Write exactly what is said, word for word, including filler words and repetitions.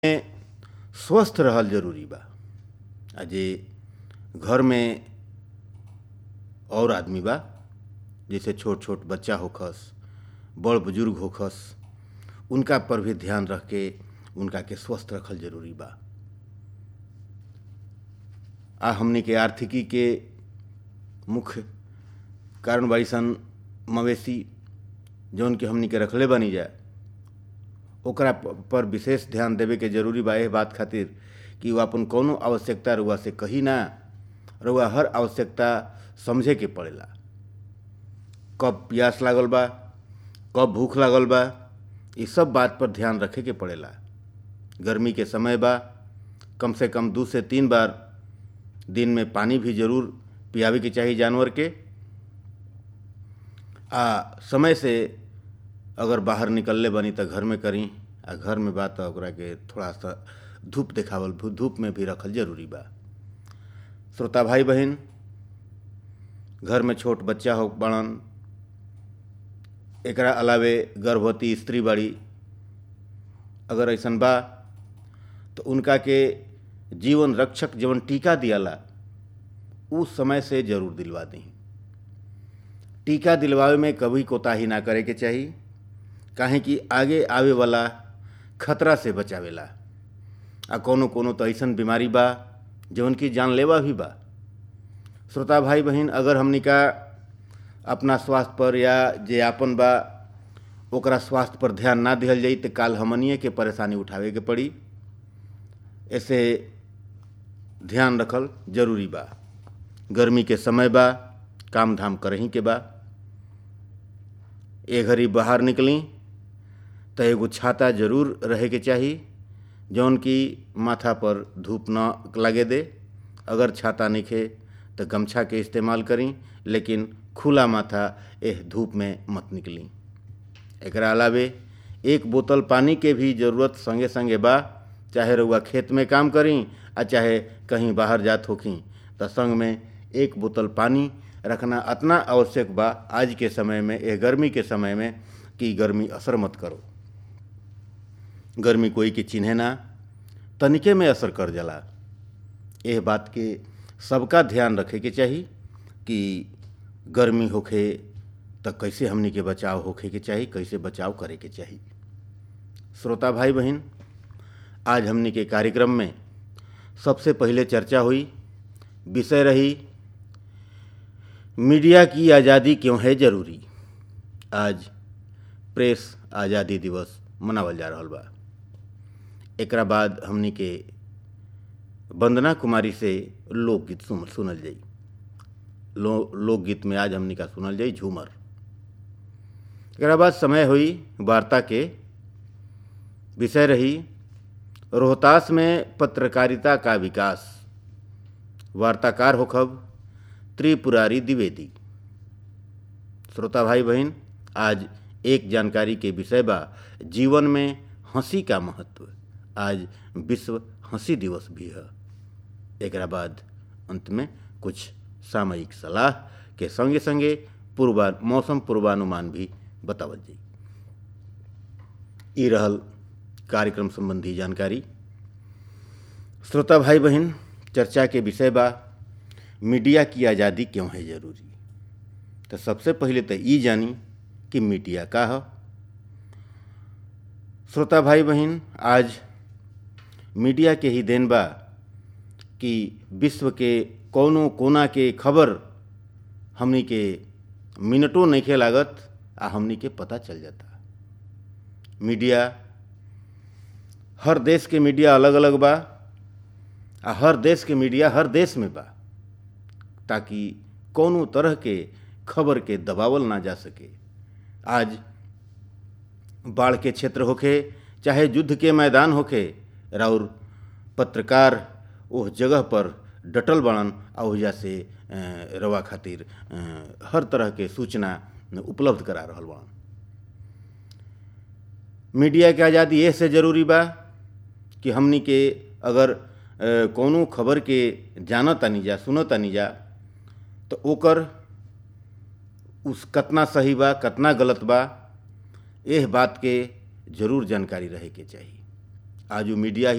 में स्वस्थ रहल जरूरी बा। आ जे घर में और आदमी बा, जैसे छोट छोट बच्चा होखस, बड़ बुजुर्ग होखस, उनका पर भी ध्यान रख के उनका के स्वस्थ रखल जरूरी बा। आ हमनी के आर्थिकी के मुख्य कारण बाड़ी सन मवेशी जौन कि हमनी के रखले बानी जा, ओकरा पर विशेष ध्यान देवे के जरूरी बा। एह बात खातिर कि वो अपन कौनो आवश्यकता रुआ से कही ना, रुआ हर आवश्यकता समझे के पड़ेला। कब प्यास लागल बा, कब भूख लागल बा, ये सब बात पर ध्यान रखे के पड़ेला। गर्मी के समय बा, कम से कम दो से तीन बार दिन में पानी भी जरूर पियावे के चाहिए जानवर के। आ समय से अगर बाहर निकलले बनी तो घर में करी, आ घर में बा तो ओकरा के थोड़ा सा धूप देखावल, धूप में भी रखल जरूरी बा। श्रोता भाई बहन, घर में छोट बच्चा हो बड़न, एकरा अलावे गर्भवती स्त्री बाड़ी, अगर ऐसन बा तो उनका के जीवन रक्षक जवन टीका दियाला उस समय से जरूर दिलवा दी। टीका दिलवावे में कभी कोताही ना करे के चाहिए, काहे कि आगे आवे वाला खतरा से बचावेला। आ कोनो कोनो तो ऐसन बीमारी बा जवन की जानलेवा भी बा। श्रोता भाई बहन, अगर हमनी का अपना स्वास्थ्य पर या जे आपन बा ओकरा स्वास्थ्य पर ध्यान ना दिहल जाई तो काल हमनिए के परेशानी उठावे के पड़ी। ऐसे ध्यान रखल जरूरी बा। गर्मी के समय बा, काम धाम करही के बा। ए घड़ी बाहर निकली तो एगो छाता जरूर रहे के चाहिए, जौन कि माथा पर धूप न लगे दे। अगर छाता नइखे तो गमछा के इस्तेमाल करी, लेकिन खुला माथा एह धूप में मत निकली। एकरा अलावे एक बोतल पानी के भी ज़रूरत संगे संगे बा। चाहे रउआ खेत में काम करी आ चाहे कहीं बाहर जात होखी, तो संग में एक बोतल पानी रखना इतना आवश्यक बा आज के समय में, यह गर्मी के समय में, कि गर्मी असर मत करो। गर्मी कोई के चिन्हे ना, तनिके में असर कर जाला। यह बात के सबका ध्यान रखे के चाहिए कि गर्मी होखे तो कैसे हमनी के बचाव होखे के चाहिए, कैसे बचाव करे के चाहिए। श्रोता भाई बहन, आज हमनी के कार्यक्रम में सबसे पहले चर्चा हुई, विषय रही मीडिया की आज़ादी क्यों है ज़रूरी। आज प्रेस आज़ादी दिवस मनावल जा रहल बा। एकरा बाद हमनी के वंदना कुमारी से लोकगीत सुन सुनल जाई। लो लोकगीत में आज हमनी का सुनल जाई झूमर। एकरा बाद समय हुई वार्ता के। विषय रही रोहतास में पत्रकारिता का विकास। वार्ताकार होखब त्रिपुरारी द्विवेदी। श्रोता भाई बहन, आज एक जानकारी के विषय बा जीवन में हंसी का महत्व। आज विश्व हंसी दिवस भी है। एकरा बाद अंत में कुछ सामयिक सलाह के संगे संगे पूर्वा मौसम पूर्वानुमान भी बतावल जाई। ई रहल कार्यक्रम संबंधी जानकारी। श्रोता भाई बहन, चर्चा के विषय बा मीडिया की आज़ादी क्यों है ज़रूरी। तो सबसे पहले तो ई जानी कि मीडिया का है। श्रोता भाई बहन, आज मीडिया के ही देन बा कि विश्व के कोनो कोना के खबर हमनी के मिनटों नइखे लागत आ हमनी के पता चल जाता। मीडिया, हर देश के मीडिया अलग अलग बा आ हर देश के मीडिया हर देश में बा, ताकि कोनो तरह के खबर के दबावल ना जा सके। आज बाढ़ के क्षेत्र होखे चाहे युद्ध के मैदान होखे, राउर पत्रकार उस जगह पर डटल बड़न आ ओहिजा से रवा खातिर हर तरह के सूचना उपलब्ध करा रहल बड़न। मीडिया के आज़ादी ऐसे जरूरी बा कि हमनी के अगर कोनो खबर के जाना तानी जा, सुनो तानी जा, तो ओकर उस कतना सही बा कतना गलत बा, एह बात के जरूर जानकारी रहे के चाहिए। आज उ मीडिया